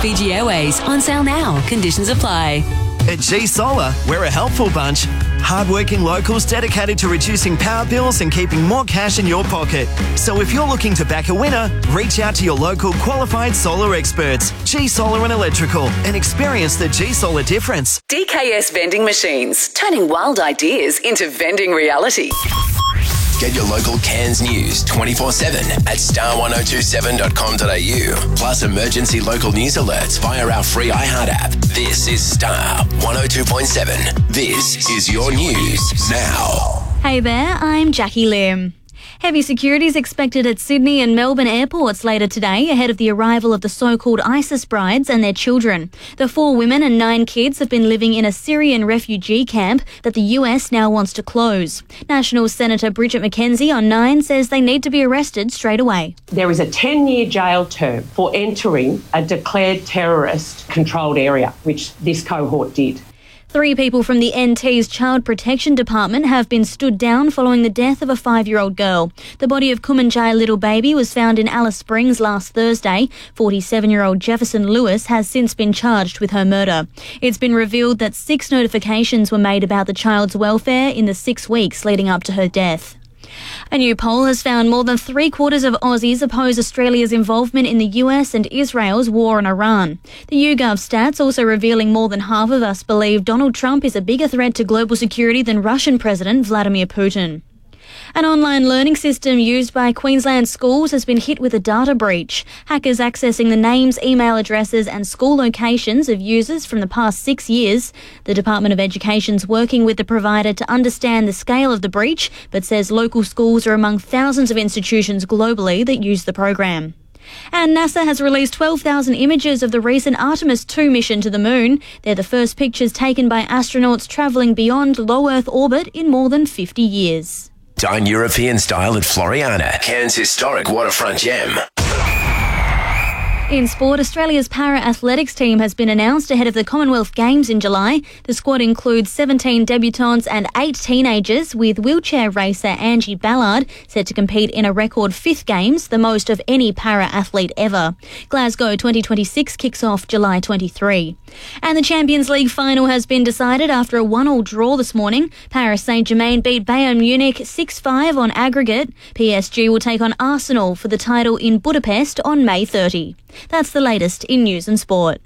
Fiji Airways. On sale now. Conditions apply. At G Solar, we're a helpful bunch. Hardworking locals dedicated to reducing power bills and keeping more cash in your pocket. So if you're looking to back a winner, reach out to your local qualified solar experts, G Solar and Electrical, and experience the G Solar difference. DKS Vending Machines. Turning wild ideas into vending reality. Get your local Cairns news 24/7 at star1027.com.au. Plus emergency local news alerts via our free iHeart app. This is Star 102.7. This is your news now. Hey there, I'm Jackie Lim. Heavy security is expected at Sydney and Melbourne airports later today ahead of the arrival of the so-called ISIS brides and their children. The 4 women and 9 kids have been living in a Syrian refugee camp that the US now wants to close. National Senator Bridget McKenzie on 9 says they need to be arrested straight away. There is a 10-year jail term for entering a declared terrorist-controlled area, which this cohort did. 3 people from the NT's Child Protection Department have been stood down following the death of a 5-year-old girl. The body of Kumanjai little baby was found in Alice Springs last Thursday. 47-year-old Jefferson Lewis has since been charged with her murder. It's been revealed that 6 notifications were made about the child's welfare in the 6 weeks leading up to her death. A new poll has found more than 3/4 of Aussies oppose Australia's involvement in the US and Israel's war on Iran. The YouGov stats also revealing more than half of us believe Donald Trump is a bigger threat to global security than Russian President Vladimir Putin. An online learning system used by Queensland schools has been hit with a data breach. Hackers accessing the names, email addresses and school locations of users from the past 6 years. The Department of Education's working with the provider to understand the scale of the breach, but says local schools are among thousands of institutions globally that use the program. And NASA has released 12,000 images of the recent Artemis 2 mission to the moon. They're the first pictures taken by astronauts travelling beyond low Earth orbit in more than 50 years. Dine European style at Floriana, Cairns' historic waterfront gem. In sport, Australia's para-athletics team has been announced ahead of the Commonwealth Games in July. The squad includes 17 debutants and 8 teenagers, with wheelchair racer Angie Ballard set to compete in a record 5th Games, the most of any para-athlete ever. Glasgow 2026 kicks off July 23. And the Champions League final has been decided after a 1-1 draw this morning. Paris Saint-Germain beat Bayern Munich 6-5 on aggregate. PSG will take on Arsenal for the title in Budapest on May 30. That's the latest in news and sport.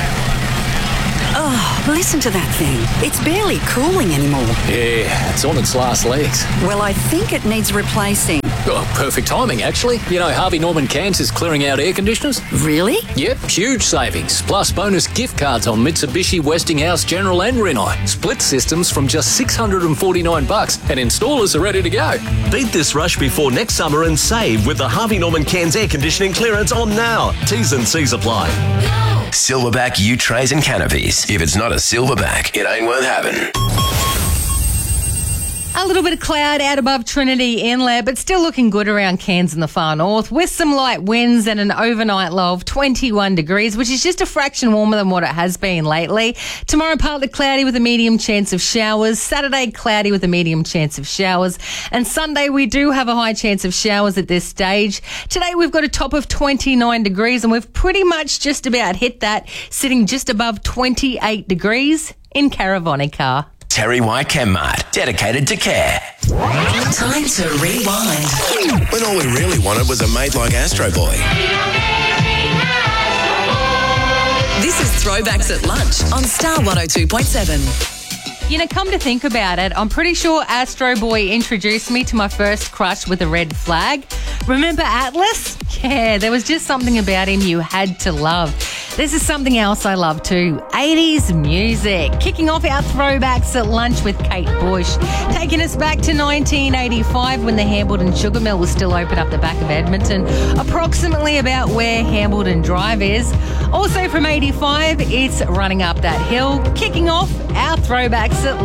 Oh, listen to that thing. It's barely cooling anymore. Yeah, it's on its last legs. Well, I think it needs replacing. Oh, perfect timing, actually. You know, Harvey Norman Cairns is clearing out air conditioners. Really? Yep, huge savings. Plus bonus gift cards on Mitsubishi, Westinghouse, General and Rinnai. Split systems from just $649 and installers are ready to go. Beat this rush before next summer and save with the Harvey Norman Cairns air conditioning clearance on now. T's and C's apply. Silverback ute trays and canopies. If it's not a silverback, it ain't worth having. A little bit of cloud out above Trinity Inlet, but still looking good around Cairns in the far north, with some light winds and an overnight low of 21 degrees, which is just a fraction warmer than what it has been lately. Tomorrow, partly cloudy with a medium chance of showers. Saturday, cloudy with a medium chance of showers. And Sunday, we do have a high chance of showers at this stage. Today, we've got a top of 29 degrees, and we've pretty much just about hit that, sitting just above 28 degrees in Caravonica. Terry White Chemmart, dedicated to care. Time to rewind. When all we really wanted was a mate like Astro Boy. This is Throwbacks at Lunch on Star 102.7. You know, come to think about it, I'm pretty sure Astro Boy introduced me to my first crush with a red flag. Remember Atlas? Yeah, there was just something about him you had to love. This is something else I love too, 80s music. Kicking off our Throwbacks at Lunch with Kate Bush, taking us back to 1985 when the Hambledon Sugar Mill was still open up the back of Edmonton, approximately about where Hambledon Drive is. Also from 85, it's Running Up That Hill, kicking off our Throwbacks at